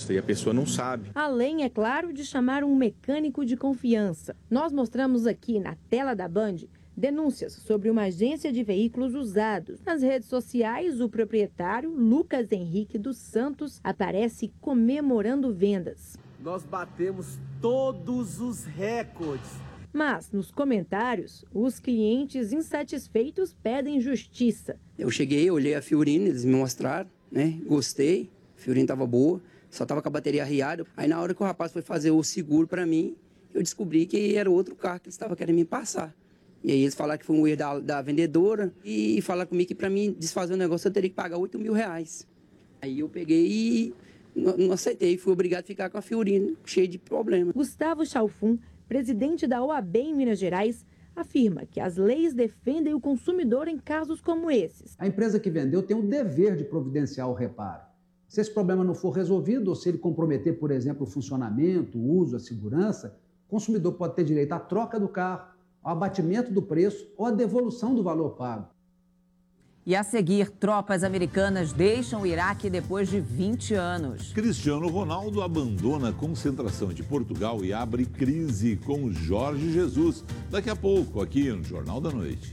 resposta e a pessoa não sabe. Além, é claro, de chamar um mecânico de confiança. Nós mostramos aqui na tela da Band denúncias sobre uma agência de veículos usados. Nas redes sociais, o proprietário, Lucas Henrique dos Santos, aparece comemorando vendas. Nós batemos todos os recordes. Mas, nos comentários, os clientes insatisfeitos pedem justiça. Eu cheguei, olhei a Fiorino, eles me mostraram, né? Gostei, a Fiorino estava boa, só estava com a bateria arriada. Aí na hora que o rapaz foi fazer o seguro para mim, eu descobri que era outro carro que eles estavam querendo me passar. E aí eles falaram que foi um erro da vendedora e falaram comigo que para mim desfazer o negócio eu teria que pagar R$8 mil. Aí eu peguei e não aceitei, fui obrigado a ficar com a Fiorino, cheio de problemas. Gustavo Chalfun, presidente da OAB em Minas Gerais, afirma que as leis defendem o consumidor em casos como esses. A empresa que vendeu tem o dever de providenciar o reparo. Se esse problema não for resolvido ou se ele comprometer, por exemplo, o funcionamento, o uso, a segurança, o consumidor pode ter direito à troca do carro, ao abatimento do preço ou à devolução do valor pago. E a seguir, tropas americanas deixam o Iraque depois de 20 anos. Cristiano Ronaldo abandona a concentração de Portugal e abre crise com Jorge Jesus. Daqui a pouco, aqui no Jornal da Noite.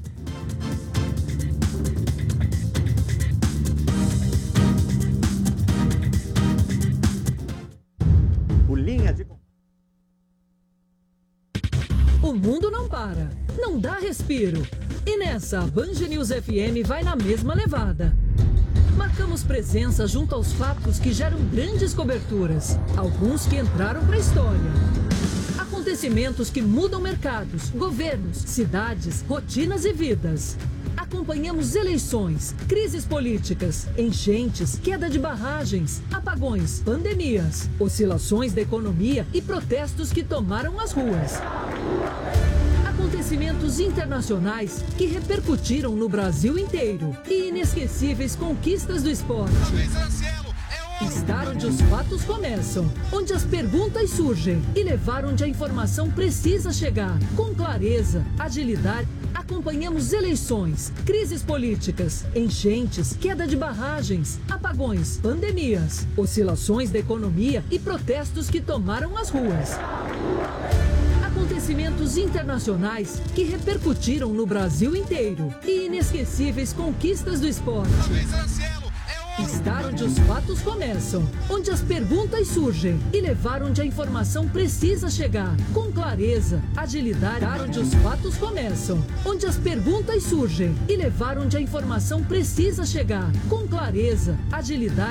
O mundo não para, não dá respiro. E nessa, a Band News FM vai na mesma levada. Marcamos presença junto aos fatos que geram grandes coberturas, alguns que entraram para a história. Acontecimentos que mudam mercados, governos, cidades, rotinas e vidas. Acompanhamos eleições, crises políticas, enchentes, queda de barragens, apagões, pandemias, oscilações da economia e protestos que tomaram as ruas. Acontecimentos internacionais que repercutiram no Brasil inteiro e inesquecíveis conquistas do esporte. Estar onde os fatos começam, onde as perguntas surgem e levar onde a informação precisa chegar. Com clareza, agilidade, acompanhamos eleições, crises políticas, enchentes, queda de barragens, apagões, pandemias, oscilações da economia e protestos que tomaram as ruas. Acontecimentos internacionais que repercutiram no Brasil inteiro e inesquecíveis conquistas do esporte. Estar onde os fatos começam, onde as perguntas surgem e levar onde a informação precisa chegar. Com clareza, agilidade, estar onde os fatos começam, onde as perguntas surgem e levar onde a informação precisa chegar. Com clareza, agilidade.